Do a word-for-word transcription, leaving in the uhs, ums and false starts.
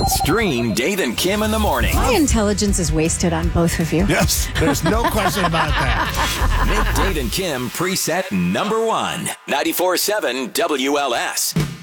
Stream Dave and Kim in the morning. My intelligence is wasted on both of you. Yes, there's no question about that. Make Dave and Kim preset number one. ninety-four point seven W L S.